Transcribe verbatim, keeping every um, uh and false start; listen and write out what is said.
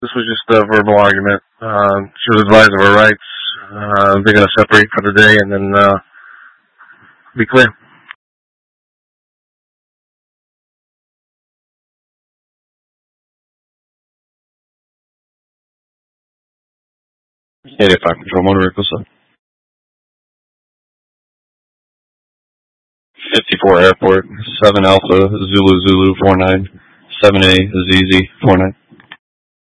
This was just a verbal argument. Uh, she was advised of her rights. Uh, they're going to separate for the day and then uh, be clear. eighty-five Control Motor Vehicle, sir. fifty-four Airport, seven Alpha, Zulu Zulu, four nine, seven A, Z Z, four nine.